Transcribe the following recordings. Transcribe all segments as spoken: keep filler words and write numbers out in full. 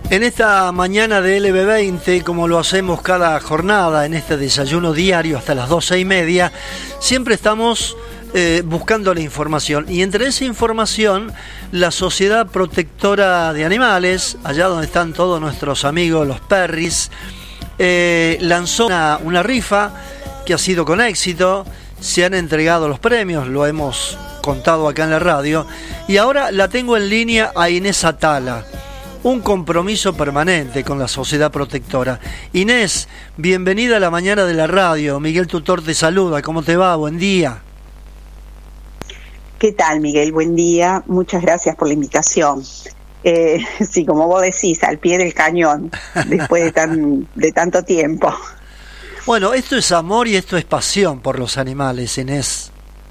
En esta mañana de L B veinte, como lo hacemos cada jornada, en este desayuno diario hasta las doce y media, siempre estamos eh, buscando la información. Y entre esa información, la Sociedad Protectora de Animales, allá donde están todos nuestros amigos los perris, eh, lanzó una, una rifa que ha sido con éxito. Se han entregado los premios, lo hemos contado acá en la radio. Y ahora la tengo en línea a Inés Atala. Un compromiso permanente con la Sociedad Protectora. Inés, bienvenida a la mañana de la radio. Miguel Tutor te saluda. ¿Cómo te va? Buen día. ¿Qué tal, Miguel? Buen día. Muchas gracias por la invitación. Eh, sí, como vos decís, al pie del cañón, después de, tan, de tanto tiempo. Bueno, esto es amor y esto es pasión por los animales, Inés.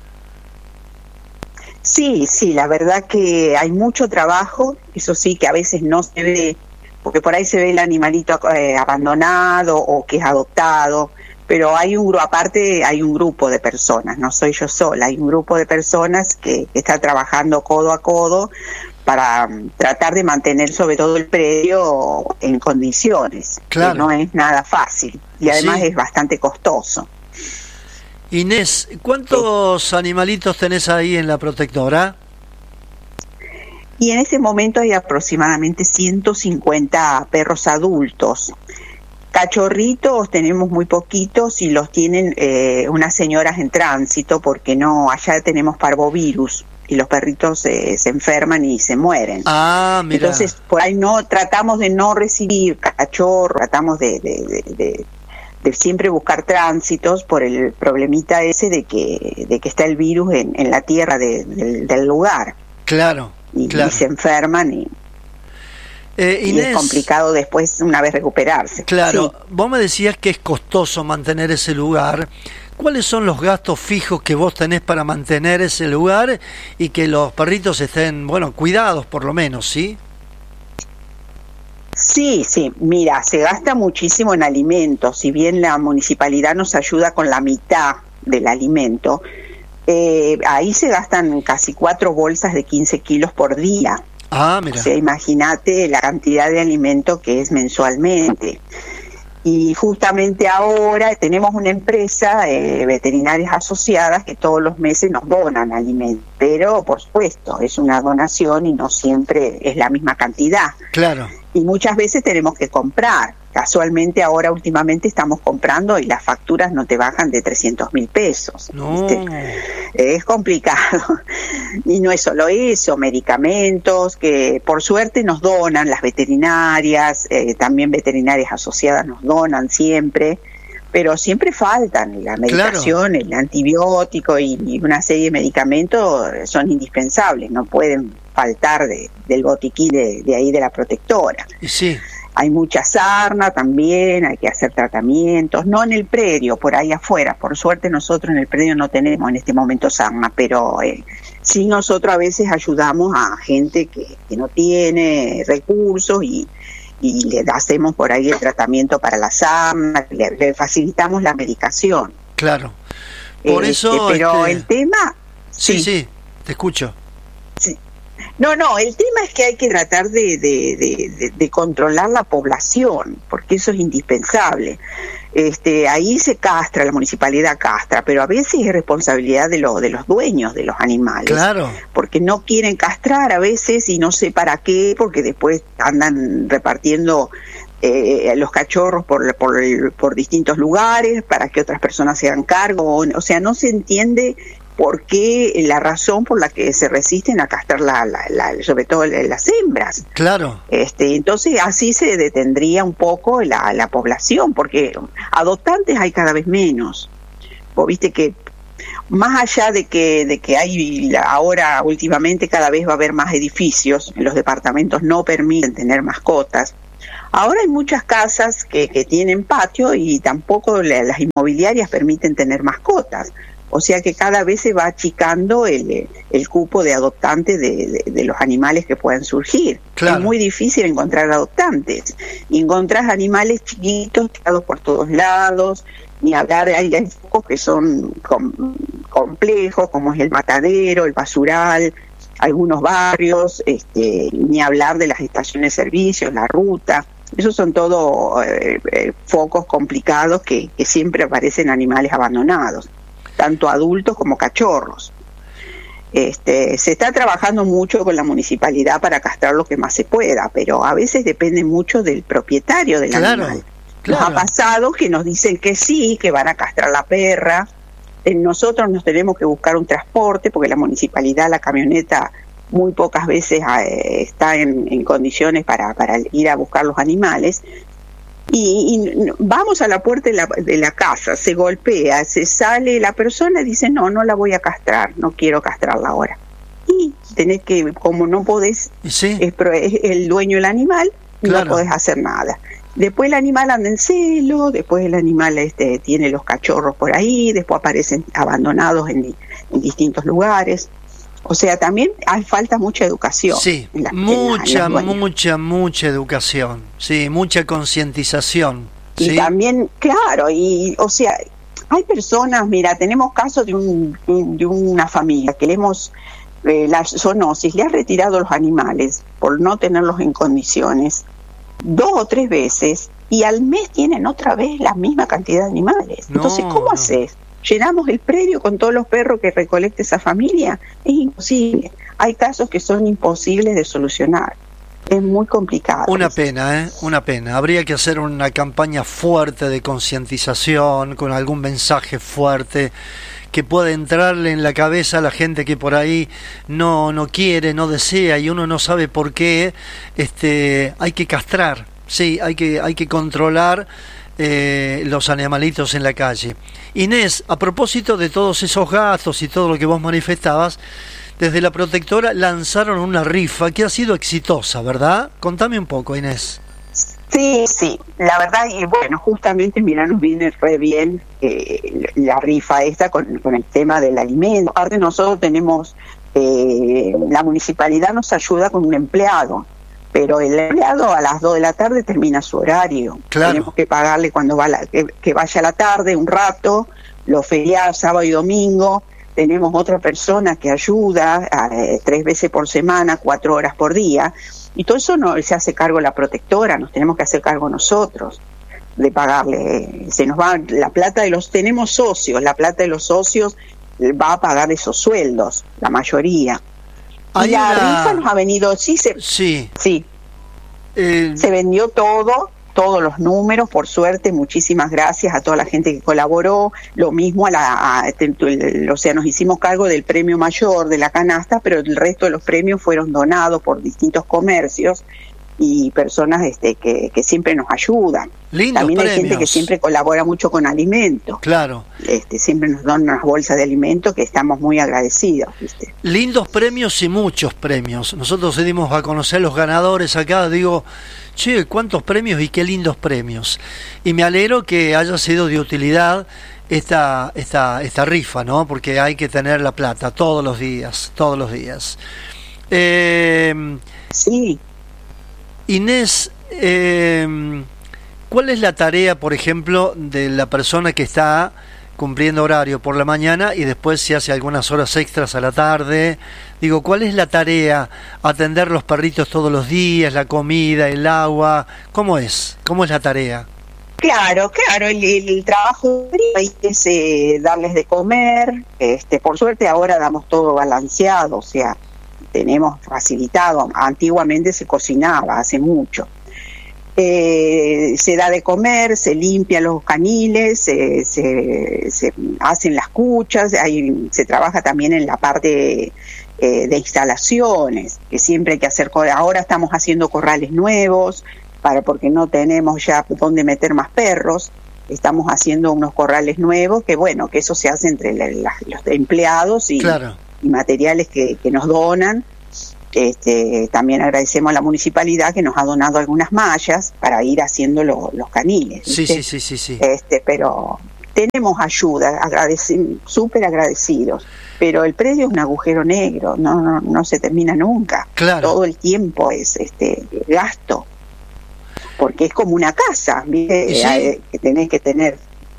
Sí, sí, la verdad que hay mucho trabajo, eso sí, que a veces no se ve, porque por ahí se ve el animalito eh, abandonado o que es adoptado, pero hay un grupo, aparte hay un grupo de personas, no soy yo sola, hay un grupo de personas que, que está trabajando codo a codo para um, tratar de mantener sobre todo el predio en condiciones, claro. Que no es nada fácil y además sí. Es bastante costoso. Inés, ¿cuántos sí. animalitos tenés ahí en la protectora? Y en ese momento hay aproximadamente ciento cincuenta perros adultos. Cachorritos tenemos muy poquitos y los tienen eh, unas señoras en tránsito porque no, allá tenemos parvovirus y los perritos eh, se enferman y se mueren. Ah, mira. Entonces, por ahí no, tratamos de no recibir cachorros, tratamos de... de, de, de de siempre buscar tránsitos por el problemita ese de que de que está el virus en, en la tierra de, de, del lugar. Claro, y, claro. y se enferman y, eh, Inés, y es complicado después una vez recuperarse. Claro, sí. Vos me decías que es costoso mantener ese lugar. ¿Cuáles son los gastos fijos que vos tenés para mantener ese lugar y que los perritos estén, bueno, cuidados por lo menos, sí? Sí, sí, mira, se gasta muchísimo en alimentos, si bien la municipalidad nos ayuda con la mitad del alimento, eh, ahí se gastan casi cuatro bolsas de quince kilos por día. Ah, mira. O sea, imagínate la cantidad de alimento que es mensualmente. Y justamente ahora tenemos una empresa, eh, veterinarias asociadas, que todos los meses nos donan alimentos. Pero, por supuesto, es una donación y no siempre es la misma cantidad. Claro. Y muchas veces tenemos que comprar. Casualmente ahora últimamente estamos comprando y las facturas no te bajan de trescientos mil pesos. No. ¿Viste? Es complicado. Y no es solo eso, medicamentos que por suerte nos donan las veterinarias, eh, también veterinarias asociadas nos donan siempre, pero siempre faltan la medicación, claro. El antibiótico y, y una serie de medicamentos son indispensables, no pueden faltar de, del botiquín de, de ahí de la protectora. Sí. Hay mucha sarna también, hay que hacer tratamientos, no en el predio, por ahí afuera. Por suerte nosotros en el predio no tenemos en este momento sarna, pero eh, sí nosotros a veces ayudamos a gente que, que no tiene recursos y, y le hacemos por ahí el tratamiento para la sarna, le, le facilitamos la medicación. Claro. Por eh, eso... Este, pero este... el tema... Sí, sí, sí, te escucho. Sí. No, no, el tema es que hay que tratar de, de, de, de, de controlar la población, porque eso es indispensable. Este, ahí se castra, la municipalidad castra, pero a veces es responsabilidad de, lo, de los dueños de los animales. Claro. Porque no quieren castrar a veces y no sé para qué, porque después andan repartiendo eh, los cachorros por, por, por distintos lugares para que otras personas se hagan cargo. O sea, no se entiende por qué la razón por la que se resisten a castrar la, la, la, sobre todo las hembras. Claro. Este, entonces así se detendría un poco la, la población, porque adoptantes hay cada vez menos. Vos viste que más allá de que de que hay ahora últimamente cada vez va a haber más edificios, los departamentos no permiten tener mascotas. Ahora hay muchas casas que, que tienen patio y tampoco la, las inmobiliarias permiten tener mascotas. O sea que cada vez se va achicando el, el cupo de adoptantes de, de, de los animales que puedan surgir. Claro. Es muy difícil encontrar adoptantes. Y encontrás animales chiquitos tirados por todos lados, ni hablar, hay, hay pocos que son com, complejos, como es el matadero, el basural, algunos barrios, este, ni hablar de las estaciones de servicios, la ruta. Esos son todos eh, eh, focos complicados que, que siempre aparecen animales abandonados, tanto adultos como cachorros. Este, se está trabajando mucho con la municipalidad para castrar lo que más se pueda, pero a veces depende mucho del propietario del claro, animal. Claro. Nos ha pasado que nos dicen que sí, que van a castrar la perra. Eh, nosotros nos tenemos que buscar un transporte porque la municipalidad, la camioneta, muy pocas veces eh, está en, en condiciones para, para ir a buscar los animales. Y, y vamos a la puerta de la, de la casa, se golpea, se sale la persona y dice, no, no la voy a castrar, no quiero castrarla ahora. Y tenés que, como no podés, ¿sí? es, es el dueño del animal, claro. No podés hacer nada. Después el animal anda en celo, después el animal este, tiene los cachorros por ahí, después aparecen abandonados en, en distintos lugares. O sea, también hay falta mucha educación. Sí, en la, mucha, en la, en mucha, mucha educación. Sí, mucha concientización. Y ¿sí? también, claro, y o sea, hay personas, mira, tenemos casos de, un, de una familia que le hemos, eh, la zoonosis, le ha retirado los animales por no tenerlos en condiciones dos o tres veces y al mes tienen otra vez la misma cantidad de animales. No, Entonces, ¿cómo no. haces? ¿Llenamos el predio con todos los perros que recolecte esa familia? Es imposible. Hay casos que son imposibles de solucionar. Es muy complicado. Una pena, ¿eh? Una pena. Habría que hacer una campaña fuerte de concientización, con algún mensaje fuerte que pueda entrarle en la cabeza a la gente que por ahí no, no quiere, no desea y uno no sabe por qué. Este, hay que castrar, sí, hay que, hay que controlar Eh, los animalitos en la calle. Inés, a propósito de todos esos gastos y todo lo que vos manifestabas, desde la protectora lanzaron una rifa que ha sido exitosa, ¿verdad? Contame un poco, Inés. Sí, sí, la verdad, y bueno, justamente, mira, nos viene re bien eh, la rifa esta con, con el tema del alimento. Aparte nosotros tenemos, eh, la municipalidad nos ayuda con un empleado, pero el empleado a las dos de la tarde termina su horario. Claro. Tenemos que pagarle cuando va la, que, que vaya a la tarde un rato, los feriados, sábado y domingo. Tenemos otra persona que ayuda eh, tres veces por semana, cuatro horas por día, y todo eso no se hace cargo la protectora, nos tenemos que hacer cargo nosotros de pagarle. Se nos va la plata de los, tenemos socios, la plata de los socios va a pagar esos sueldos, la mayoría. Y la una... rifa nos ha venido, sí, se, sí. sí. Eh... se vendió todo, todos los números, por suerte, muchísimas gracias a toda la gente que colaboró, lo mismo a la, a, a, o sea, nos hicimos cargo del premio mayor de la canasta, pero el resto de los premios fueron donados por distintos comercios y personas este, que, que siempre nos ayudan. Lindos También hay premios. gente que siempre colabora mucho con alimentos. Claro. Este, siempre nos dan unas bolsas de alimentos que estamos muy agradecidos, ¿viste? Lindos premios y muchos premios. Nosotros dimos a conocer los ganadores acá, digo, che, cuántos premios y qué lindos premios. Y me alegro que haya sido de utilidad esta, esta, esta rifa, ¿no? Porque hay que tener la plata todos los días, todos los días. Eh, sí. Inés, eh, ¿cuál es la tarea, por ejemplo, de la persona que está cumpliendo horario por la mañana y después se hace algunas horas extras a la tarde? Digo, ¿cuál es la tarea? ¿Atender los perritos todos los días, la comida, el agua? ¿Cómo es? ¿Cómo es la tarea? Claro, claro, el, el trabajo es eh, darles de comer, este, por suerte ahora damos todo balanceado, o sea, tenemos facilitado, antiguamente se cocinaba, hace mucho. Eh, se da de comer, se limpian los caniles, se, se, se hacen las cuchas, hay, se trabaja también en la parte eh, de instalaciones, que siempre hay que hacer, ahora estamos haciendo corrales nuevos, para porque no tenemos ya dónde meter más perros, estamos haciendo unos corrales nuevos, que bueno, que eso se hace entre la, la, los empleados y, claro. y materiales que, que nos donan. Este, también agradecemos a la municipalidad que nos ha donado algunas mallas para ir haciendo lo, los caniles. Sí, sí, sí, sí, sí. Este, pero tenemos ayuda, agradec- súper agradecidos. Pero el predio es un agujero negro, no, no, no se termina nunca. Claro. Todo el tiempo es este gasto, porque es como una casa, ¿viste? ¿Sí? Que tenés que tener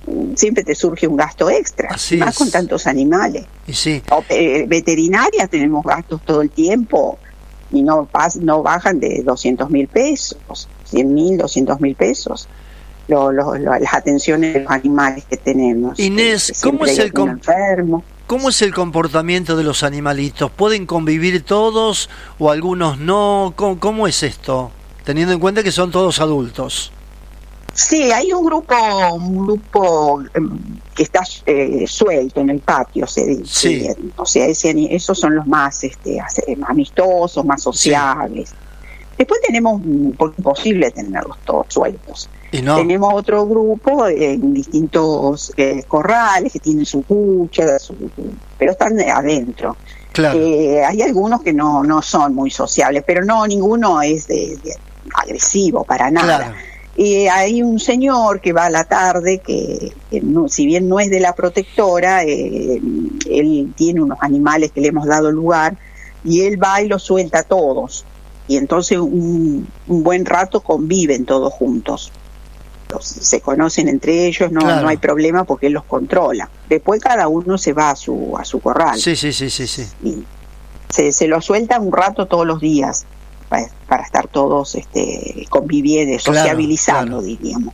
siempre te surge un gasto extra, Así más es. con tantos animales. Y sí, O, eh, veterinarias tenemos gastos todo el tiempo y no, pas, no bajan de doscientos mil pesos, cien mil, doscientos mil pesos. Lo, lo, lo, las atenciones de los animales que tenemos. Inés, que ¿cómo siempre es hay el algún com- enfermo. ¿cómo es el comportamiento de los animalitos? ¿Pueden convivir todos o algunos no? ¿Cómo, cómo es esto? Teniendo en cuenta que son todos adultos. Sí, hay un grupo, un grupo em, que está eh, suelto en el patio, se dice. Sí. O sea, ese, ani- esos son los más este, ace- amistosos, más sociables. Después tenemos, mm, porque es imposible tenerlos todos sueltos. Y no, Tenemos otro grupo eh, en distintos eh, corrales que tienen su cucha, su, pero están de adentro. claro, Eh, hay algunos que no, no son muy sociables, pero no, ninguno es de, de agresivo para nada. claro. Y hay un señor que va a la tarde que, que no, si bien no es de la protectora, eh, él tiene unos animales que le hemos dado lugar y él va y los suelta a todos. Y entonces un, un buen rato conviven todos juntos. Los- se conocen entre ellos, no, Claro. no hay problema porque él los controla. Después cada uno se va a su, a su corral. Sí, sí, sí, sí, sí. Y se, se lo suelta un rato todos los días para, para estar todos este, conviviendo, Claro, sociabilizando, claro. diríamos.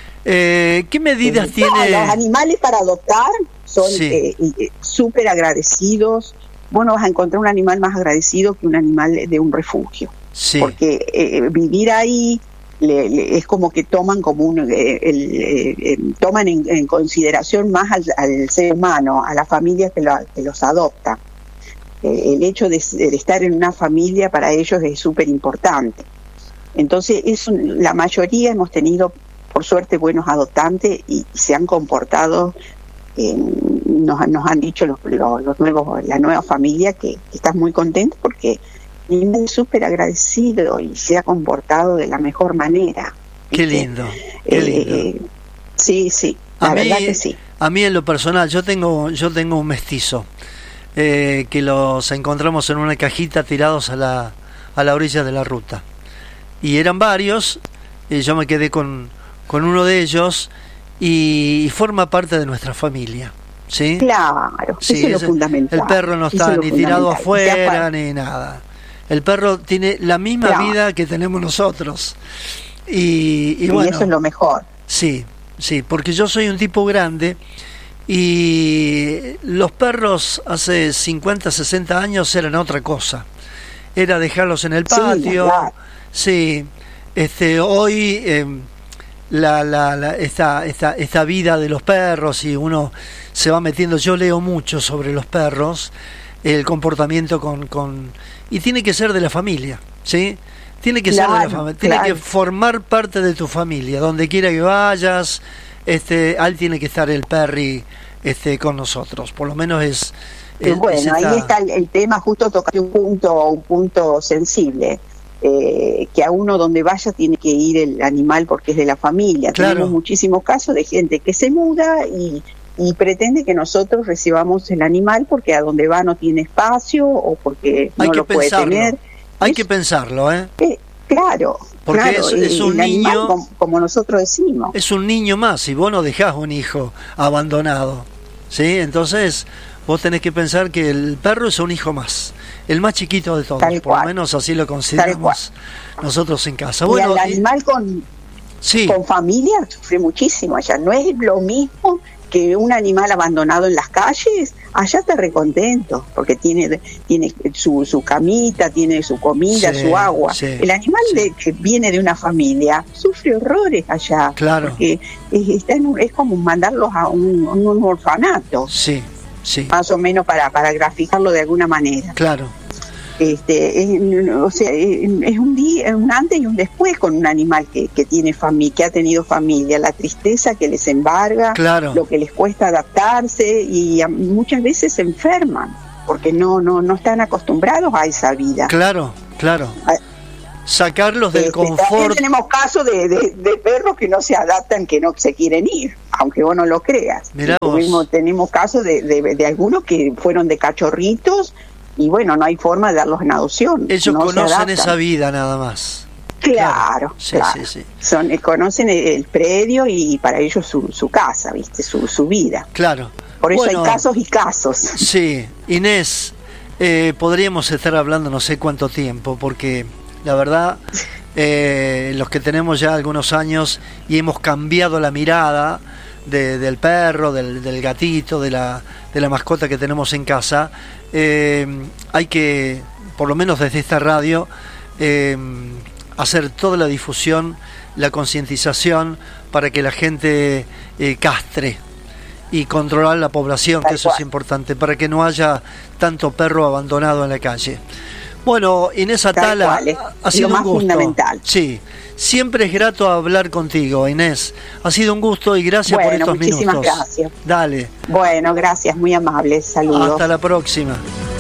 Eh, ¿Qué medidas Eh, tiene? no, los animales para adoptar son Sí. eh, y- eh, súper agradecidos. Vos no vas a encontrar un animal más agradecido que un animal de un refugio, Sí, porque eh, vivir ahí le- le- es como que toman como un eh, el, eh, eh, toman en, en consideración más al, al ser humano, a la familia que, lo- que los adopta. Eh, el hecho de, de estar en una familia para ellos es súper importante. Entonces, es un- la mayoría hemos tenido, por suerte, buenos adoptantes y se han comportado, eh, nos, nos han dicho los, los, los nuevos, la nueva familia que, que están muy contentos porque es súper agradecido y se ha comportado de la mejor manera. qué ¿viste? lindo, qué lindo. Eh, sí, sí, la A mí, verdad que sí. a mí en lo personal, yo tengo, yo tengo un mestizo eh, que los encontramos en una cajita tirados a la, a la orilla de la ruta. Y eran varios, y yo me quedé con, con uno de ellos y, y forma parte de nuestra familia. ¿Sí? Claro, Sí, eso es lo ese- fundamental. el perro no Eso está es lo ni tirado fundamental. Y afuera aparte- ni nada. El perro tiene la misma Claro. vida que tenemos nosotros. Y, y y bueno, eso es lo mejor. sí, sí, porque yo soy un tipo grande y los perros hace cincuenta, sesenta años eran otra cosa. Era dejarlos en el Sí, patio. claro. Sí, este, hoy eh, la, la, la, esta, esta, esta vida de los perros y uno se va metiendo, yo leo mucho sobre los perros, el comportamiento con, con y tiene que ser de la familia, ¿sí? Tiene que ser de la Claro, familia, tiene claro. que formar parte de tu familia, donde quiera que vayas, este, ahí tiene que estar el perri este, con nosotros, por lo menos es... es- Bueno, es ahí esta- está el, el tema, justo tocar un punto, un punto sensible, eh, que a uno donde vaya tiene que ir el animal porque es de la familia. Claro. Tenemos muchísimos casos de gente que se muda y, y pretende que nosotros recibamos el animal porque a donde va no tiene espacio o porque Hay no que lo puede pensarlo, tener. hay Es- que pensarlo, ¿eh? eh, claro, Porque claro, es- es el- un el animal, niño- como, como nosotros decimos. Es un niño más y vos no dejás un hijo abandonado, ¿sí? Entonces vos tenés que pensar que el perro es un hijo más, el más chiquito de todos, Tal por lo cual. menos así lo consideramos nosotros en casa. Bueno, y al y- animal con, sí, con familia sufre muchísimo allá. No es lo mismo que un animal abandonado en las calles. Allá está recontento porque tiene tiene su, su camita, tiene su comida, Sí, su agua. sí, El animal sí. de, que viene de una familia sufre horrores allá. Claro. Porque es, está en un- es como mandarlos a un, a un orfanato, sí, sí, más o menos para, para graficarlo de alguna manera. claro, Este, es, o sea, es es un día, un antes y un después con un animal que, que tiene familia, que ha tenido familia, la tristeza que les embarga, claro, lo que les cuesta adaptarse y a- muchas veces se enferman porque no no no están acostumbrados a esa vida. claro, claro. Ah, Sacarlos del Este, también confort, tenemos casos de, de, de perros que no se adaptan, que no se quieren ir, aunque vos no lo creas. Mirá vos. Tuvimos- tenemos casos de, de, de algunos que fueron de cachorritos y bueno, no hay forma de darlos en adopción. ellos no se conocen adaptan. esa vida nada más. Claro, sí, claro. sí, sí. Son, eh, conocen el, el predio y para ellos su, su casa, ¿viste? Su, su vida. Claro. Por eso Bueno, hay casos y casos. Sí, Inés, eh, podríamos estar hablando no sé cuánto tiempo, porque la verdad, eh, los que tenemos ya algunos años y hemos cambiado la mirada de, del perro, del, del gatito, de la, de la mascota que tenemos en casa, eh, hay que, por lo menos desde esta radio, eh, hacer toda la difusión, la concientización para que la gente eh, castre y controlar la población, que eso es importante, para que no haya tanto perro abandonado en la calle. Bueno, Inés Atala, ha sido un gusto. Fundamental. Sí, siempre es grato hablar contigo, Inés. Ha sido un gusto y gracias bueno, por estos muchísimas minutos. Gracias. Dale. Bueno, gracias, muy amables. Saludos. Hasta la próxima.